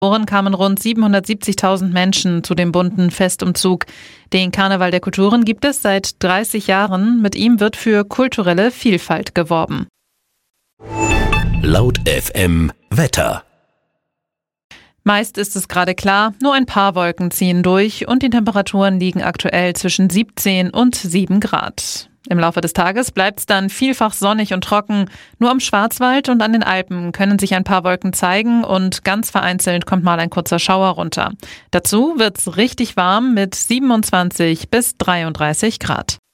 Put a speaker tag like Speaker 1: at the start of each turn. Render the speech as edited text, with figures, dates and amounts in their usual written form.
Speaker 1: Worin kamen rund 770.000 Menschen zu dem bunten Festumzug. Den Karneval der Kulturen gibt es seit 30 Jahren. Mit ihm wird für kulturelle Vielfalt geworben.
Speaker 2: Laut FM Wetter.
Speaker 1: Meist ist es gerade klar, nur ein paar Wolken ziehen durch und die Temperaturen liegen aktuell zwischen 17 und 7 Grad. Im Laufe des Tages bleibt es dann vielfach sonnig und trocken. Nur am Schwarzwald und an den Alpen können sich ein paar Wolken zeigen und ganz vereinzelt kommt mal ein kurzer Schauer runter. Dazu wird's richtig warm mit 27 bis 33 Grad.